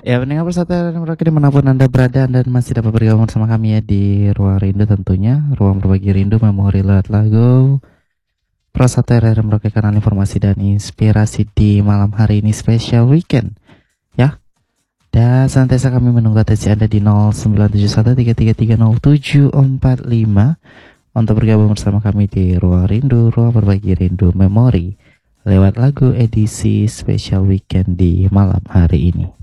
Ya, pendengar Persatuan dan Merauke dimanapun Anda berada dan masih dapat bergabung sama kami ya di Ruang Rindu tentunya. Ruang berbagi rindu, memori lewat lagu. Persatuan dan Merauke, kanal informasi dan inspirasi di malam hari ini spesial weekend. Ya, dan senantiasa kami menunggu atensi Anda di 097133300745 untuk bergabung bersama kami di Ruang Rindu, Ruang berbagi rindu, memori lewat lagu edisi spesial weekend di malam hari ini.